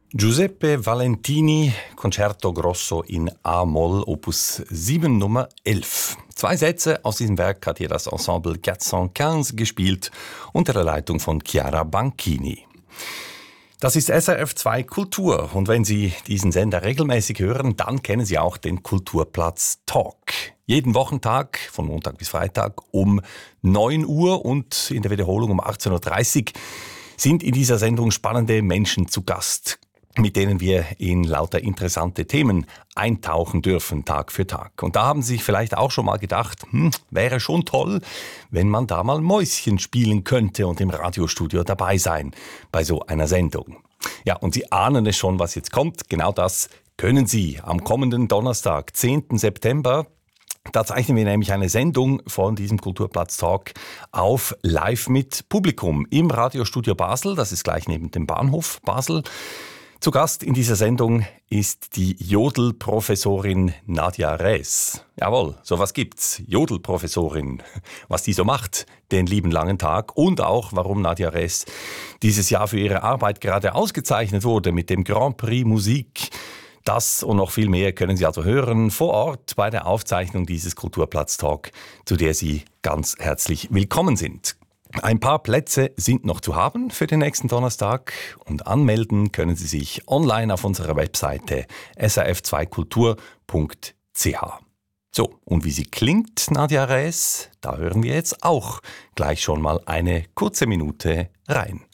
Giuseppe Valentini, Concerto Grosso in A-Moll, Opus 7, Nummer 11. 2 Sätze aus diesem Werk hat hier das Ensemble 415 gespielt, unter der Leitung von Chiara Banchini. Das ist SRF 2 Kultur und wenn Sie diesen Sender regelmäßig hören, dann kennen Sie auch den Kulturplatz Talk. Jeden Wochentag, von Montag bis Freitag um 9 Uhr und in der Wiederholung um 18.30 Uhr sind in dieser Sendung spannende Menschen zu Gast, mit denen wir in lauter interessante Themen eintauchen dürfen, Tag für Tag. Und da haben Sie sich vielleicht auch schon mal gedacht, wäre schon toll, wenn man da mal Mäuschen spielen könnte und im Radiostudio dabei sein bei so einer Sendung. Ja, und Sie ahnen es schon, was jetzt kommt. Genau das können Sie am kommenden Donnerstag, 10. September. Da zeichnen wir nämlich eine Sendung von diesem Kulturplatz Talk auf, live mit Publikum im Radiostudio Basel. Das ist gleich neben dem Bahnhof Basel. Zu Gast in dieser Sendung ist die Jodelprofessorin Nadja Räs. Jawohl, sowas gibt's. Jodelprofessorin. Was die so macht, den lieben langen Tag und auch, warum Nadja Räs dieses Jahr für ihre Arbeit gerade ausgezeichnet wurde mit dem Grand Prix Musik. Das und noch viel mehr können Sie also hören vor Ort bei der Aufzeichnung dieses Kulturplatz Talk, zu der Sie ganz herzlich willkommen sind. Ein paar Plätze sind noch zu haben für den nächsten Donnerstag und anmelden können Sie sich online auf unserer Webseite srf2kultur.ch. So, und wie sie klingt, Nadja Räs, da hören wir jetzt auch gleich schon mal eine kurze Minute rein.